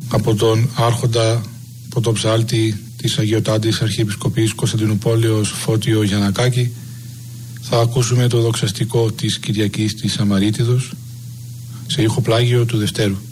από τον άρχοντα, από τον ψάλτη της Αγιωτάτης Αρχιεπισκοπής Κωνσταντινουπόλεως Φώτιο Γιαννακάκη. Θα ακούσουμε το δοξαστικό της Κυριακής της Αμαρίτιδος σε ήχο πλάγιο του Δευτέρου.